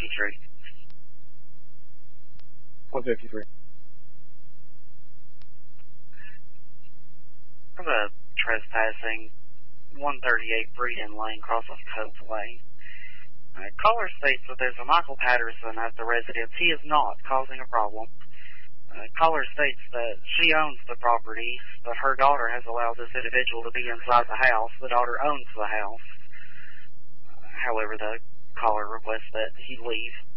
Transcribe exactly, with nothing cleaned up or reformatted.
fifty-three. one fifty-three. For the trespassing, one thirty-eight Breeden Lane, cross of Cope Lane. Uh, caller states that there's a Michael Patterson at the residence. He is not causing a problem. Uh, caller states that she owns the property, but her daughter has allowed this individual to be inside the house. The daughter owns the house. Uh, however, the caller requests that he leave.